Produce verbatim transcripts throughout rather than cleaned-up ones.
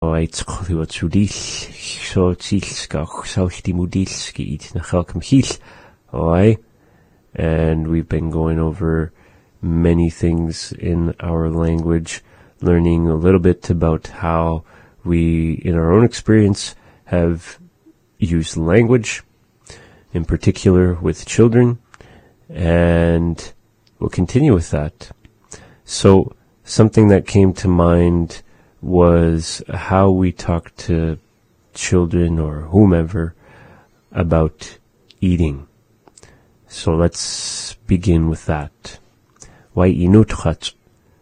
Oait chliwa tsudil, so tilskach sauchti mudilski eat nachelkum hil. Oi. And we've been going over many things in our language, learning a little bit about how we, in our own experience, have used language, in particular with children, and we'll continue with that. So, something that came to mind was how we talk to children or whomever about eating. So let's begin with that. Why inutchat?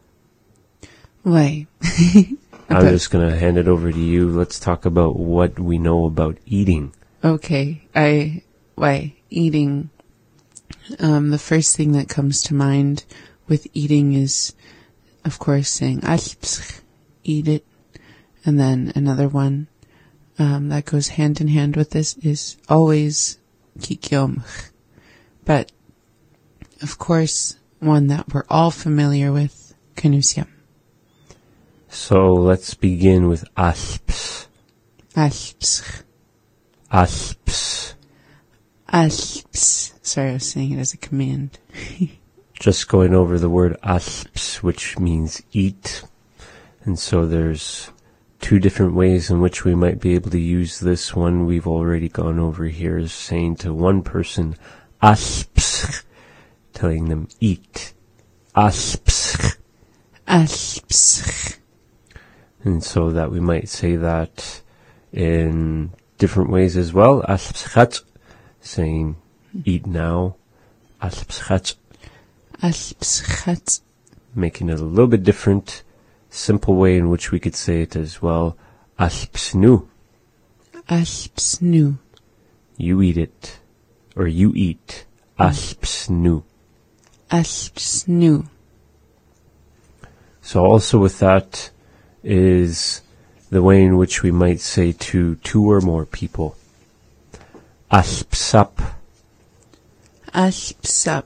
Why? I'm just going to hand it over to you. Let's talk about what we know about eating. Okay. I, why? Eating. Um, the first thing that comes to mind with eating is, of course, saying, alpsch, eat it. And then another one, um, that goes hand in hand with this is always kikyomch. But, of course, one that we're all familiar with, kanusyam. So let's begin with alps. Alpsch. Alps. Alps. Sorry, I was saying it as a command. Just going over the word alps, which means eat. And so there's two different ways in which we might be able to use this one. We've already gone over here is saying to one person, alps, telling them eat. Alps. Alps. And so that we might say that in different ways as well. Alpschat, saying eat now. Alpschat. Alpschat. Making it a little bit different. Simple way in which we could say it as well. Alpsnu. Alpsnu. You eat it. Or you eat. Alpsnu. Alpsnu. So also with that is the way in which we might say to two or more people. Alpsap. Alpsap.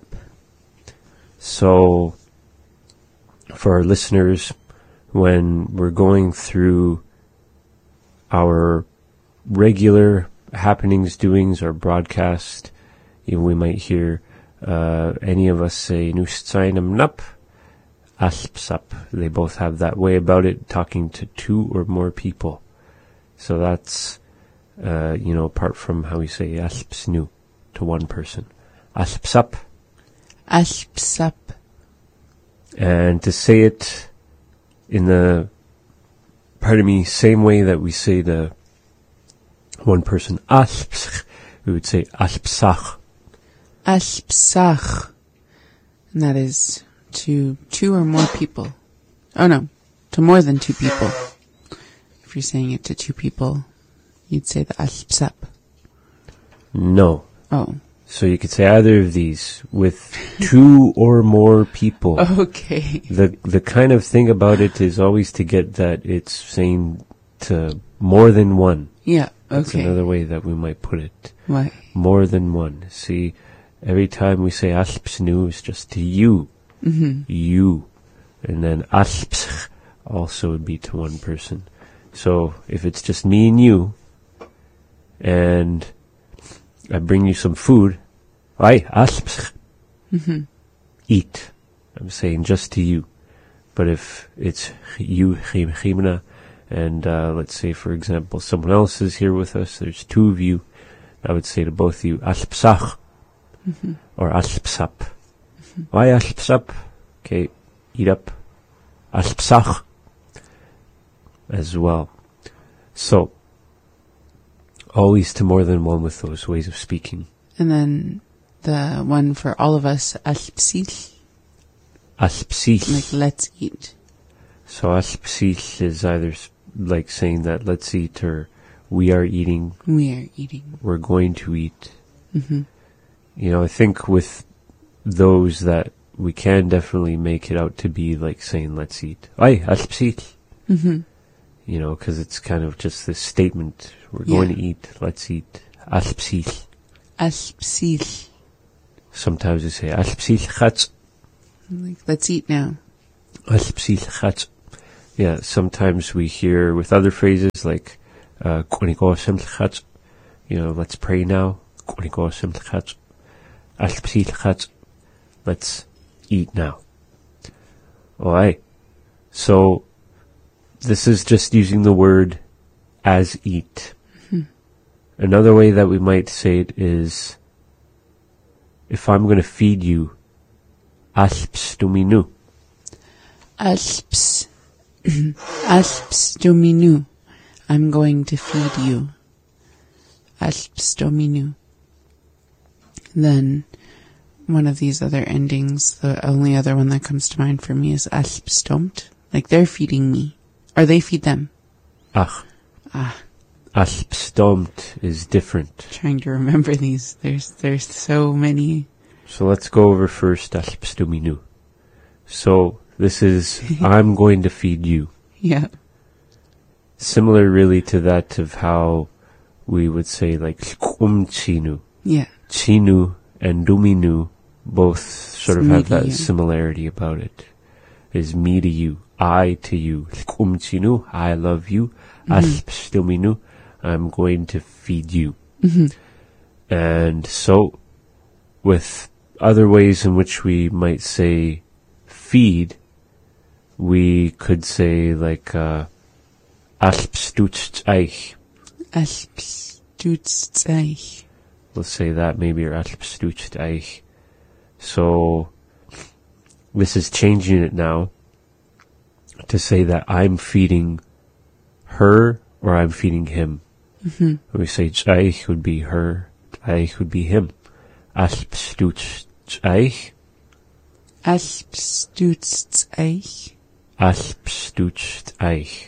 So, for our listeners, when we're going through our regular happenings, doings, or broadcast, you know, we might hear uh, any of us say "Nustzainam nap," alpsap. They both have that way about it, talking to two or more people. So that's, uh, you know, apart from how we say alpsnu to one person. Alpsap. Alpsap. And to say it in the, pardon me, same way that we say to one person, alps, we would say alpsach. Alpsach. And that is to two or more people. Oh no, to more than two people. If you're saying it to two people, you'd say the alpsap. No. Oh. So you could say either of these with two or more people. Okay. The the kind of thing about it is always to get that it's saying to more than one. Yeah, okay. That's another way that we might put it. Why? More than one. See, every time we say alpsnu, it's just to you. Mm-hmm. You. And then alps also would be to one person. So if it's just me and you, and I bring you some food, I alps. Mm-hmm. Eat. I'm saying just to you. But if it's you, Chimna, and uh, let's say, for example, someone else is here with us, there's two of you, I would say to both of you, alpsach, mm-hmm. or alpsap. Mm-hmm. Why alpsap? Okay, eat up. Alpsach as well. So, always to more than one with those ways of speaking. And then the one for all of us, alpsil. Alpsil. Like, let's eat. So alpsil is either like saying that let's eat, or we are eating. We are eating. We're going to eat. Mm-hmm. You know, I think with those that we can definitely make it out to be like saying let's eat. Ay, alpsil. Mm-hmm. You know, because it's kind of just this statement. We're Yeah. going to eat. Let's eat. Alpsil. Alpsil. Sometimes we say alpsil chatz. Like, let's eat now. Alpsil chatz. Yeah, sometimes we hear with other phrases like, uh, you know, let's pray now. Let's eat now. Alright. So, this is just using the word as eat. Mm-hmm. Another way that we might say it is, if I'm going to feed you, alps dominu. Alps. Alps dominu. I'm going to feed you. Alps dominu. Then, one of these other endings, the only other one that comes to mind for me is alpstomt. Like they're feeding me. Or they feed them. Ach. Ah. Alpstomt is different. Trying to remember these. There's, there's so many. So let's go over first alpstominu. So, this is, I'm going to feed you. Yeah. Similar really to that of how we would say like, chinu. Yeah. Chinu and duminu both sort of have that similarity about it. Is me to you, I to you. Chinu, I love you. Alpstominu, I'm going to feed you. Mm-hmm. And so, with other ways in which we might say feed, we could say like, uh, alpstutzt eich. Alpstutzt eich. We'll say that maybe, or alpstutzt eich. So, this is changing it now to say that I'm feeding her or I'm feeding him. Mm-hmm. When we say eich would be her, eich would be him. Alpstutzt eich. Alpstutzt eich. Alpstutzt eich.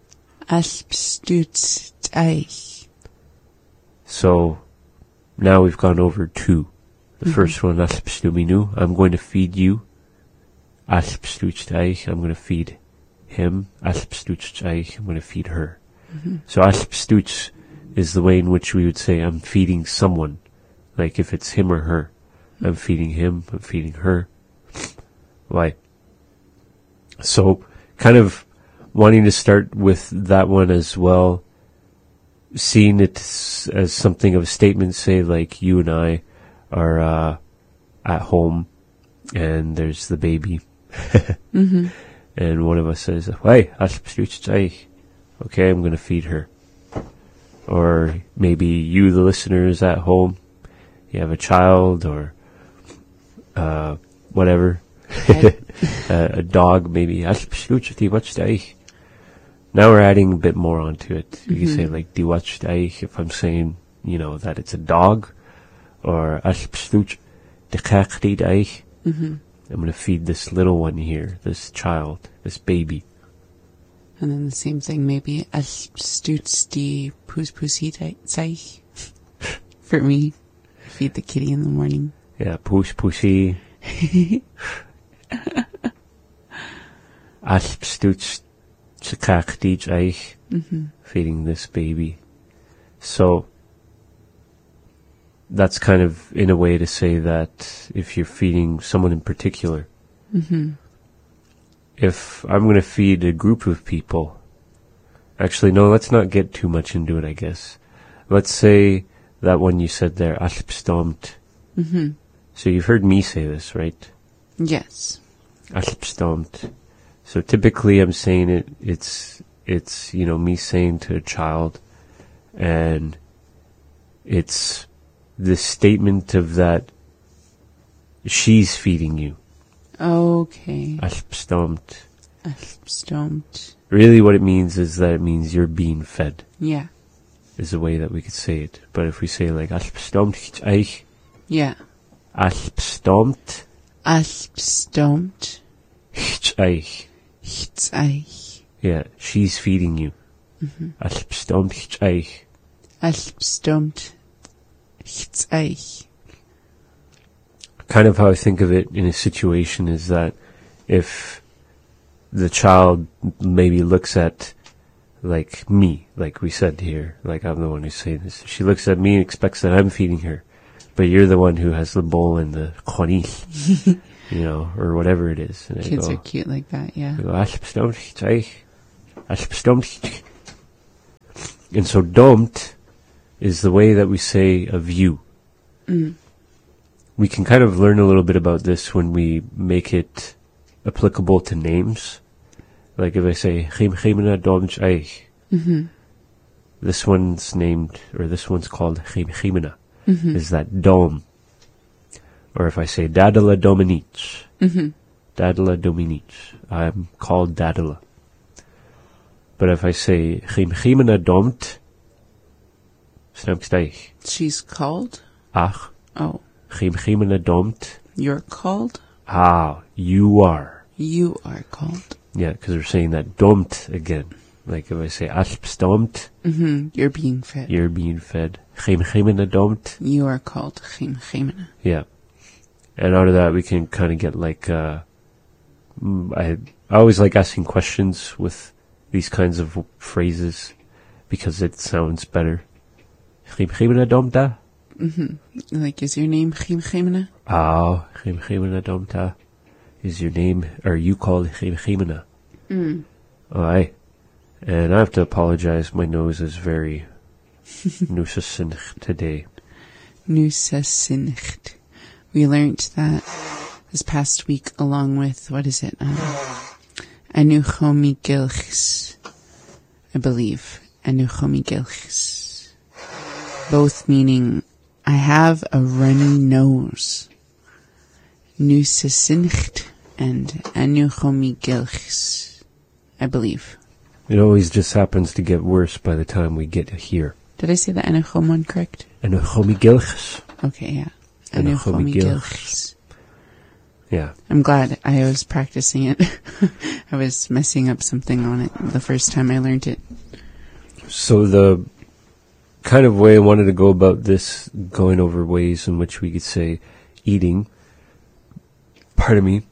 Alpstutzt eich. So, now we've gone over two. The Mm-hmm. first one, alpstuminu, I'm going to feed you. Alpstutzt eich, I'm going to feed him. Alpstutzt eich, I'm going to feed her. Mm-hmm. So alpstutz is the way in which we would say I'm feeding someone. Like if it's him or her. I'm feeding him, I'm feeding her. Why? So, kind of wanting to start with that one as well, seeing it as something of a statement, say like you and I are uh, at home and there's the baby. Mm-hmm. And one of us says, hey, okay, I'm going to feed her. Or maybe you, the listeners at home, you have a child or uh, whatever. uh, a dog, maybe. Now we're adding a bit more onto it. Mm-hmm. You can say like diwach daich if I'm saying, you know, that it's a dog, or mm-hmm. I'm going to feed this little one here, this child, this baby. And then the same thing, maybe die pus pusi for me, feed the kitty in the morning. Yeah, pus pusi. Mm-hmm. Feeding this baby. So that's kind of in a way to say that if you're feeding someone in particular, mm-hmm. if I'm going to feed a group of people, actually no, let's not get too much into it, I guess. Let's say that one you said there, alpstomt. Mm-hmm. So you've heard me say this, right? Yes. Alpstomt. So typically I'm saying it, it's, it's, you know, me saying to a child, and it's the statement of that she's feeding you. Okay. Alpstomt. Alpstomt. Really what it means is that it means you're being fed. Yeah. Is the way that we could say it. But if we say like, alpstomt eich. Yeah. Alpstomt. Alpstomt. Eich. Eich. Yeah, she's feeding you. Mm-hmm. Alpstomt eich. Alpstomt eich. Kind of how I think of it in a situation is that if the child maybe looks at like me, like we said here, like I'm the one who's saying this, she looks at me and expects that I'm feeding her, but you're the one who has the bowl and the kwanil, you know, or whatever it is. And Kids I go, are cute like that, yeah. I go, Alpsdomt. And so domt is the way that we say of you. Mm. We can kind of learn a little bit about this when we make it applicable to names. Like if I say, Chim Chimena Domch Eich. Mm-hmm. This one's named, or this one's called Chim Chimena. Mm-hmm. Is that dom? Or if I say Dadala Dominich. Mm-hmm. Dadala Dominich. I'm called Dadala. But if I say Chim Chimena Domt, snapst Eich. She's called? Ach. Oh. Chim Chimena Domt. You're called? Ah, you are. You are called. Yeah, because we're saying that domt again. Like if I say Alpsdomt, Mm-hmm. You're being fed. you're being fed. Chim Chimena Domt. You are called Chim Chimena. Yeah. And out of that we can kind of get like, uh, mm, I, I always like asking questions with these kinds of phrases because it sounds better. Chim Chimena Domta? Mm-hmm. Like, is your name Chim Chimena? Ah, Chim Chimena Domta. Is your name, are you called Chim Chimena? Mm. Aye. And I have to apologize, my nose is very nusasin today. Nusasincht. We learnt that this past week along with, what is it? Um, Anuchomigilchs. I believe. Anuchomigilchs. Both meaning, I have a runny nose. Nusasincht and Anuchomigilchs. I believe. It always just happens to get worse by the time we get here. Did I say the Anuchom one correct? Anuchomigilchs. Okay, yeah. Anuchomigilchs. Yeah. I'm glad I was practicing it. I was messing up something on it the first time I learned it. So the kind of way I wanted to go about this, going over ways in which we could say eating, pardon me,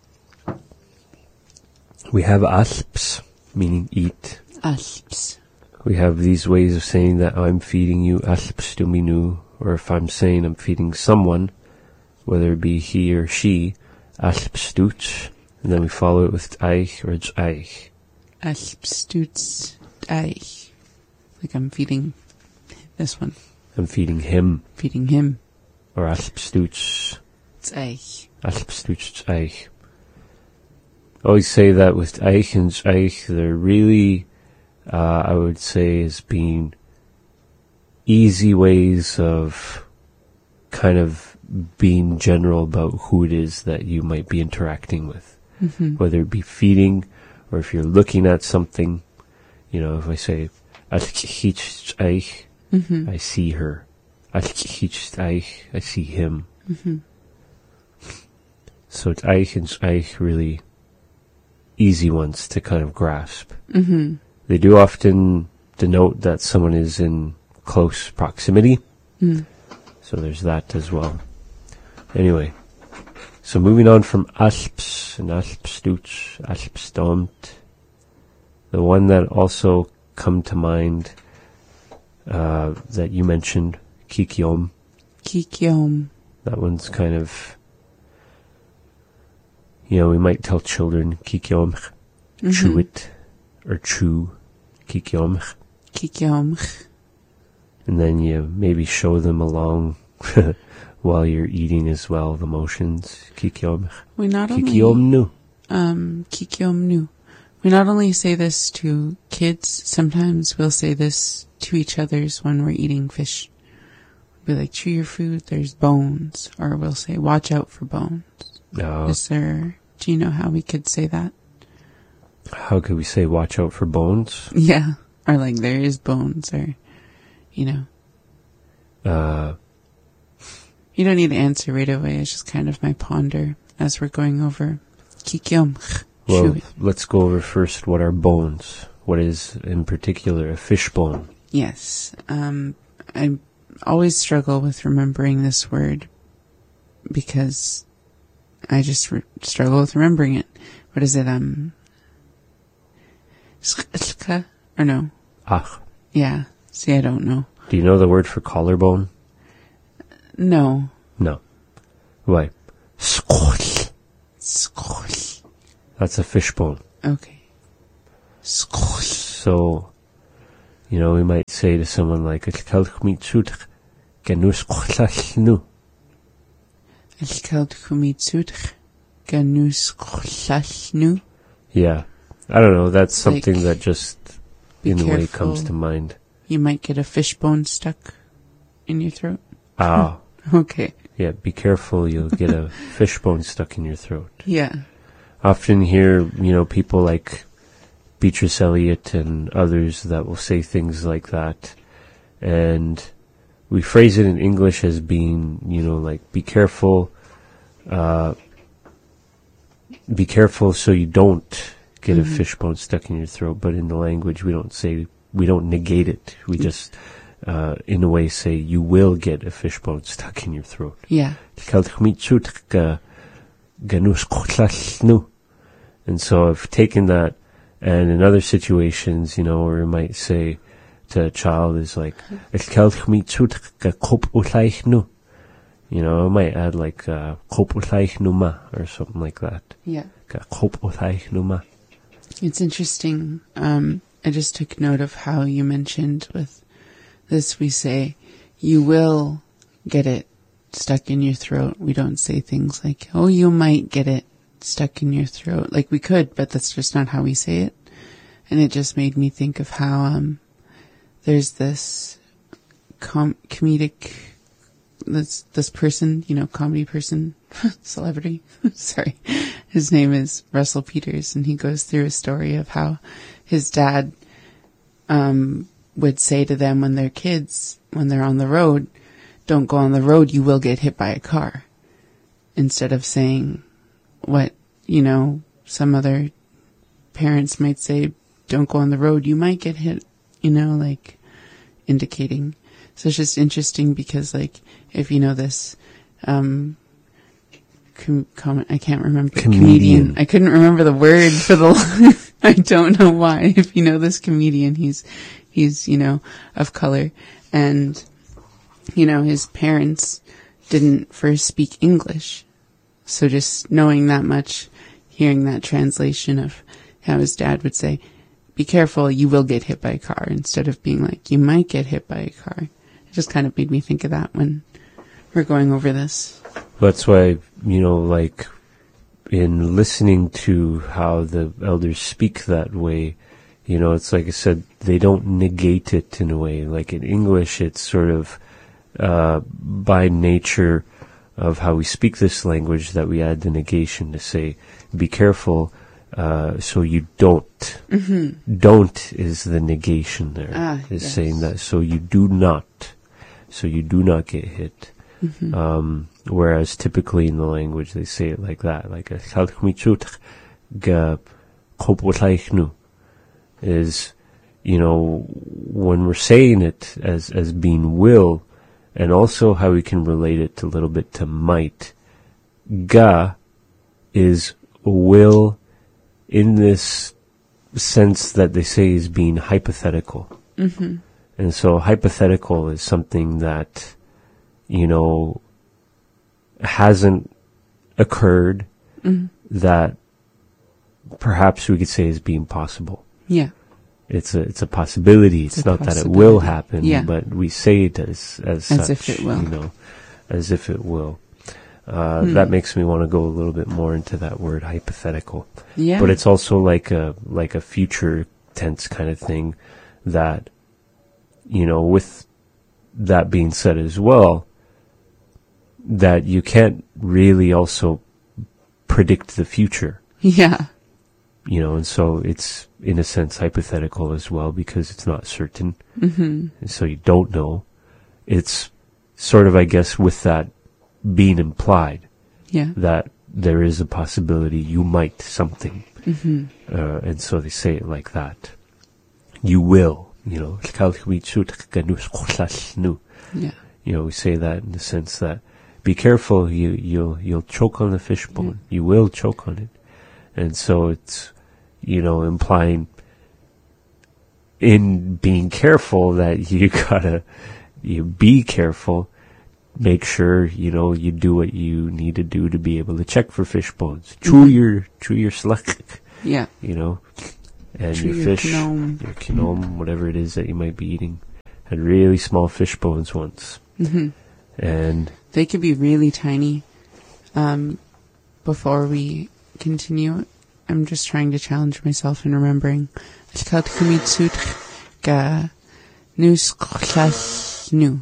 we have asps, meaning eat. Asps. We have these ways of saying that I'm feeding you, asps duminu, or if I'm saying I'm feeding someone, whether it be he or she, asps duch, and then we follow it with eich or eich. Asps tuts eich. Like I'm feeding this one. I'm feeding him, Feeding him. or asps duch, It's eich. asps duch eich. Always say that with eich and eich, they're really, uh, I would say, as being easy ways of kind of being general about who it is that you might be interacting with. Mm-hmm. Whether it be feeding, or if you're looking at something, you know, if I say, Mm-hmm. I see her. I see him. Mm-hmm. So it's eich and eich really easy ones to kind of grasp. Mm-hmm. They do often denote that someone is in close proximity. Mm. So there's that as well. Anyway, so moving on from asps and aspstuch, aspstomt, the one that also come to mind uh, that you mentioned, kikiom. Kikiom. That one's kind of, you know, we might tell children kikiom, Mm-hmm. chew it, or chew kikiom, Kikiom. and then you maybe show them along while you're eating as well, the motions, kikiom, We not only kikiom nu. um kikiom nu. We not only say this to kids, sometimes we'll say this to each other's when we're eating fish. We'll be like, chew your food, there's bones. Or we'll say, watch out for bones. Uh, Is there, do you know how we could say that? how could we say watch out for bones? Yeah. Or like, there is bones, or, you know. Uh, You don't need to answer right away. It's just kind of my ponder as we're going over. Kikiom. well, Chew it. let's go over first what are bones. What is, in particular, a fish bone? Yes. Um, I always struggle with remembering this word because I just re- struggle with remembering it. What is it? Um, skka? Or no? Ach. Yeah. See, I don't know. Do you know the word for collarbone? No. No. Why? Skol. Skol. That's a fish bone. Okay. Skol. So So, you know, we might say to someone like, "Alkalch mi tsutch ganus khlashnu." Alkalch mi tsutch ganus khlashnu. Yeah, I don't know. That's something Like, that just in a way comes to mind. You might get a fishbone stuck in your throat. Ah, Okay. yeah. Be careful; you'll get a fishbone stuck in your throat. Yeah. Often hear, you know, people like Beatrice Eliot and others that will say things like that, and we phrase it in English as being, you know, like, be careful, uh, be careful so you don't get mm-hmm. a fishbone stuck in your throat. But in the language, we don't say, we don't negate it. We mm-hmm. just, uh, in a way say, you will get a fishbone stuck in your throat. Yeah. And so I've taken that, and in other situations, you know, where you might say to a child is like, you know, I might add like, uh, or something like that. Yeah. It's interesting. Um, I just took note of how you mentioned with this, we say, you will get it stuck in your throat. We don't say things like, oh, you might get it stuck in your throat. Like, we could, but that's just not how we say it. And it just made me think of how, um, there's this com- comedic, this, this person, you know, comedy person, celebrity, sorry. His name is Russell Peters, and he goes through a story of how his dad, um, would say to them when they're kids, when they're on the road, don't go on the road, you will get hit by a car. Instead of saying what, you know, some other parents might say, don't go on the road, you might get hit, you know, like indicating. So it's just interesting because, like, if you know this, um, com- com- I can't remember, comedian. comedian. I couldn't remember the word for the, I don't know why. If you know this comedian, he's, he's, you know, of color, and, you know, his parents didn't first speak English. So just knowing that much, hearing that translation of how his dad would say, be careful, you will get hit by a car, instead of being like, you might get hit by a car. It just kind of made me think of that when we're going over this. That's why, you know, like, in listening to how the elders speak that way, you know, it's like I said, they don't negate it in a way. Like in English, it's sort of, uh, by nature of how we speak this language that we add the negation to say, be careful, uh, so you don't. Mm-hmm. Don't is the negation there. Ah, is yes. Saying that, so you do not. So you do not get hit. Mm-hmm. Um, whereas typically in the language they say it like that, like is, you know, when we're saying it as, as being will, and also how we can relate it a little bit to might. Ga is will in this sense that they say is being hypothetical. Mm-hmm. And so hypothetical is something that, you know, hasn't occurred, mm-hmm. that perhaps we could say is being possible. Yeah. It's a, it's a possibility. It's, it's not that it will happen, yeah. but we say it as, as, as such, if it will. You know, as if it will. Uh, hmm. That makes me want to go a little bit more into that word hypothetical. Yeah. But it's also like a, like a future tense kind of thing that, you know, with that being said as well, that you can't really also predict the future. Yeah. You know, and so it's, in a sense, hypothetical as well because it's not certain. Mm-hmm. And so you don't know. It's sort of, I guess, with that being implied. Yeah. That there is a possibility you might something. Mm-hmm. Uh, and so they say it like that. You will, you know. Yeah. You know, we say that in the sense that be careful, you, you'll, you'll choke on the fishbone. Mm. You will choke on it. And so it's, you know, implying in being careful that you gotta, you be careful, make sure, you know, you do what you need to do to be able to check for fish bones. Chew mm-hmm. your, chew your slack. Yeah. You know, and True, your your fish, quinome. your quinome, whatever it is that you might be eating, had really small fish bones once. Mm-hmm. And They could be really tiny. Um, before we continue, I'm just trying to challenge myself in remembering. Ga nus nu.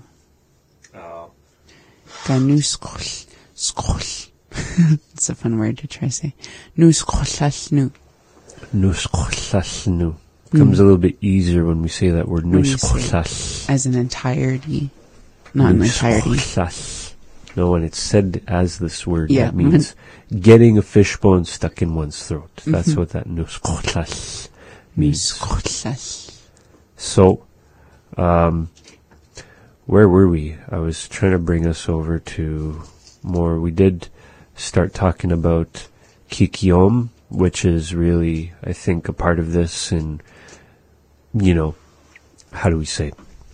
Ga nus skol. It's a fun word to try to say. Nus nu. Nusqollalnu comes a little bit easier when we say that word. When you say Nusqollal. as an entirety. Not an entirety. Nusqollal. No, when it's said as this word, Yeah. that means getting a fish bone stuck in one's throat. That's what that nusqollal means. Nusqollal. So, um, where were we? I was trying to bring us over to more. We did start talking about kikiom, which is really, I think, a part of this. And, you know, how do we say?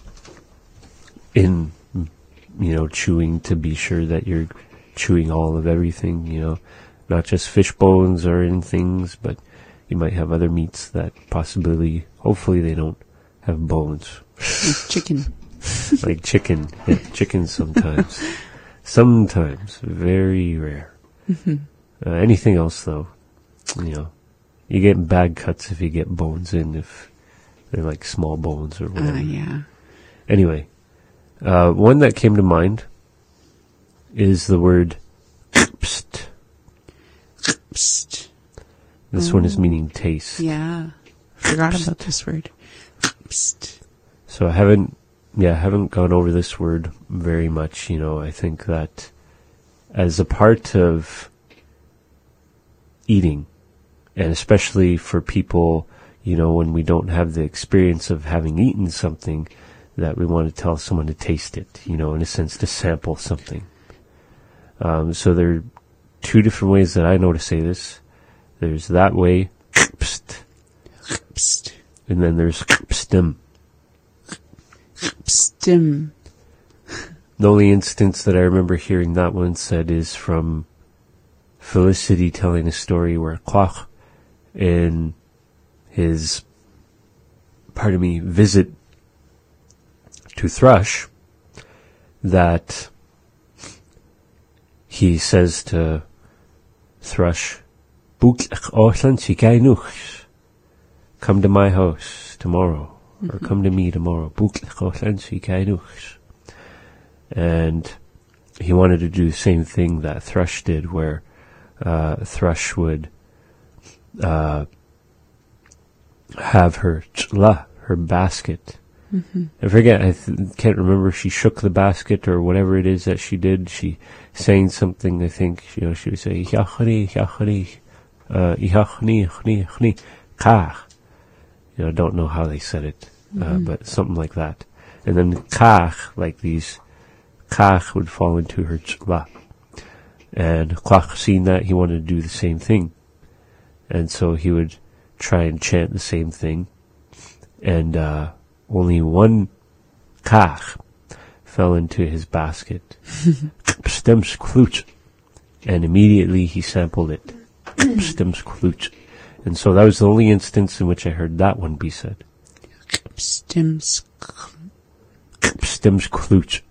In, you know, chewing to be sure that you're chewing all of everything, you know, not just fish bones or in things, but you might have other meats that possibly, hopefully they don't have bones. Like chicken. Like chicken. Yeah, chicken sometimes. Sometimes. Very rare. Mm-hmm. Uh, anything else, though, you know, you get bad cuts if you get bones in, if they're like small bones or whatever. Ah, uh, yeah. Anyway, uh, one that came to mind is the word pst. Psst. This Oh. one is meaning taste. Yeah. Forgot about this word. Psst. So I haven't, yeah, I haven't gone over this word very much. You know, I think that as a part of eating, and especially for people, you know, when we don't have the experience of having eaten something, that we want to tell someone to taste it, you know, in a sense, to sample something. Um, so there are two different ways that I know to say this. There's that way, pst, Psst. and then there's pstim. Pstim. The only instance that I remember hearing that one said is from Felicity telling a story where Kwach, in his, pardon me, visit to Thrush, that he says to Thrush, come to my house tomorrow, or come to me tomorrow. And he wanted to do the same thing that Thrush did, where uh, Thrush would uh, have her chla, her basket. Mm-hmm. I forget, I th- can't remember if she shook the basket or whatever it is that she did. She sang something, I think, you know, she would say, Yachri, Yachri, uh, Yachni, Yachni, Yachni, Kach. You know, I don't know how they said it, uh, Mm-hmm. but something like that. And then Kach, like these, Kach would fall into her chla. And Kwach, seeing that, he wanted to do the same thing. And so he would try and chant the same thing. And, uh, only one kach fell into his basket. Stems kluch. And immediately he sampled it. Stems kluch. And so that was the only instance in which I heard that one be said. Pstims. Stems kluch.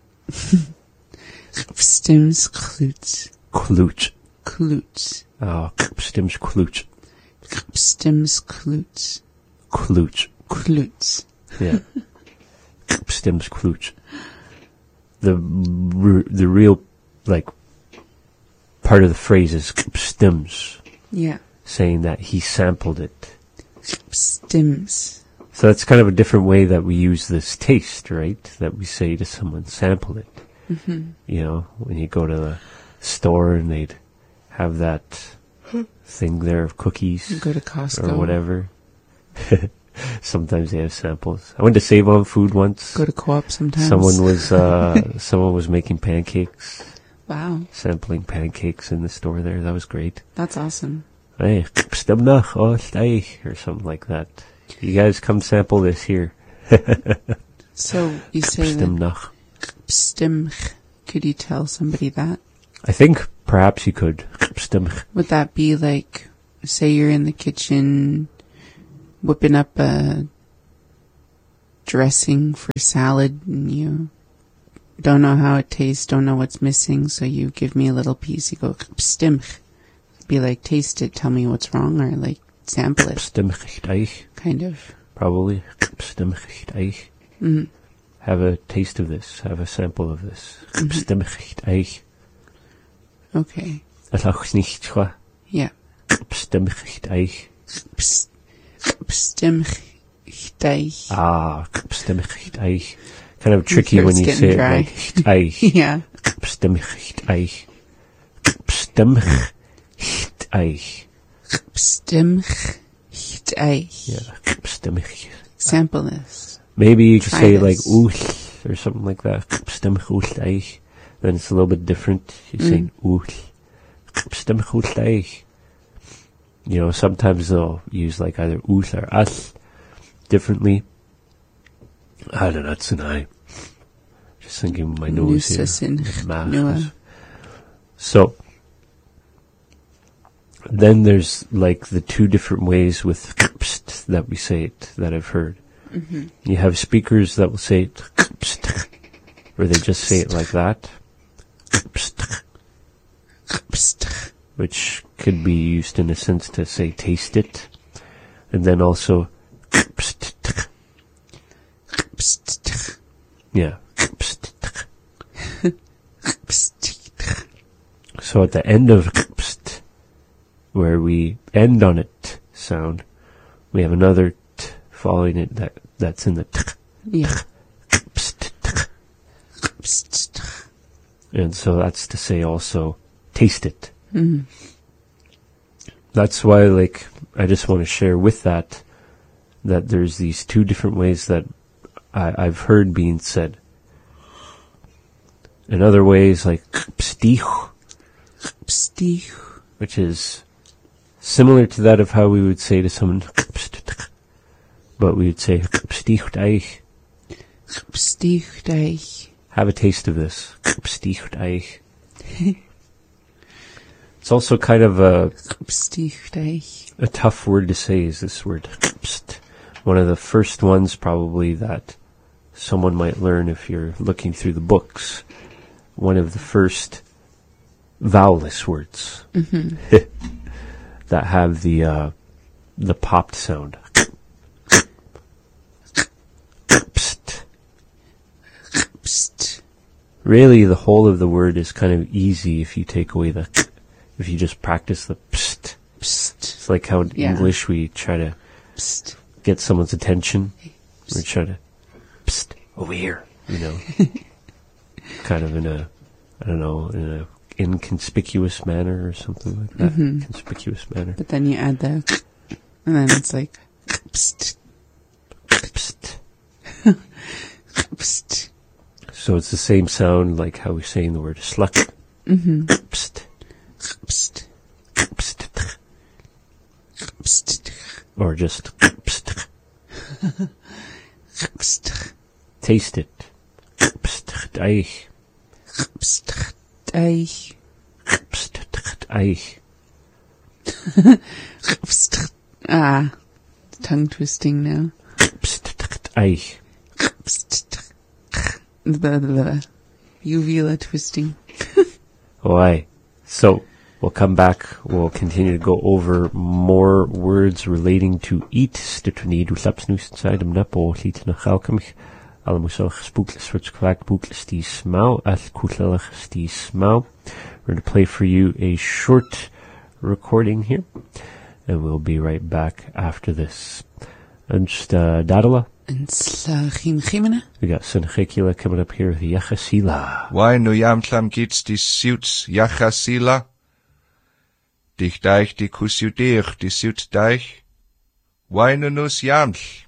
Pstims klutz. Kluch. Klutz. Oh, stems kluch. Pstims klutz. Kluch. Klutz. Yeah. Stems kluch. The, r- the real, like, part of the phrase is stems, Yeah. saying that he sampled it. Stims. So that's kind of a different way that we use this taste, right? That we say to someone, sample it. Mm-hmm. You know, when you go to the store and they'd have that thing there of cookies Go to Costco. or whatever. Sometimes they have samples. I went to Save On Food once. Go to Co-op sometimes. Someone was uh, someone was making pancakes, Wow. sampling pancakes in the store there. That was great. That's awesome. Hey, stemnach, oh, stay, or something like that. You guys come sample this here. So you say that Stemnach. pstim. Could you tell somebody that? I think perhaps you could. Stemnach. Would that be like, say you're in the kitchen whipping up a dressing for salad and you don't know how it tastes, don't know what's missing, so you give me a little piece, you go, stimch. Be like, taste it, tell me what's wrong, or like, sample it. Stimch, kind of. Probably. Stimch, Mm. Have a taste of this, have a sample of this. Stimch, Okay. Alach nicht, chwa. Yeah. Stimch, Stimch. Ah, stimch, kind of tricky when you say dry. it like, Yeah. Stimch, Stimch, Stimch. Yeah, stimch. Sample this. Maybe you could Try say this. like ull or something like that. Stimch ull. Then it's a little bit different. You're Mm. saying ull. Stimch ull. You know, sometimes they'll use like either ull or al differently. I don't know, it's an eye. Just thinking with my nose here. Nusasin. Mach. Nua. So, then there's like the two different ways with pst that we say it that I've heard. Mm-hmm. You have speakers that will say it pst, or they just say it like that, pst, which could be used in a sense to say taste it, and then also pst, yeah, pst. So at the end of pst, where we end on a t sound, we have another t following it that that's in the t. Yeah. Pst, t. And so that's to say also taste it. Mm. That's why, like, I just want to share with that that there's these two different ways that I, I've heard being said. In other ways, like pstich, Pstich. which is similar to that of how we would say to someone, but we would say, pstich, Pstich. have a taste of this. Pstich. It's also kind of a, Pstich. a tough word to say, is this word. Pst. One of the first ones probably that someone might learn if you're looking through the books. One of the first vowelless words Mm-hmm. that have the uh, the popped sound. Pst. Pst. Really, the whole of the word is kind of easy if you take away the, if you just practice the pst. Pst. It's like how in Yeah. English we try to Pst. get someone's attention. We try to, pst, over here, you know. Kind of in a, I don't know, in a inconspicuous manner or something like that. Mhm. Conspicuous manner. But then you add the, and then it's like, pst. Pst. Pst. So it's the same sound like how we're saying the word slut. Mm-hmm. Pst. Pst. Pst. Pst. Or just pst. Pst. Taste it. Pst. Eich. Pst. Eich. Pst. Eich. Pst. Ah. Tongue twisting now. Pst. Eich. Pst. Blah, blah, blah. Uvula twisting. Oh, aye. So, we'll come back. We'll continue to go over more words relating to eat. Stutni du slaps nu inside am napo liet na galkemich. Alle musel gespookles wordt kwaak boekles die smau as kutlelig die smau. We're going to play for you a short recording here, and we'll be right back after this. And just uh, Dadala. En slagim gimene. We got Senechekila coming up here with Yachasila. Why no yamslam gits die suits Yachasila? Dich deich die kusudeich die suit deich? Why no nus yaml?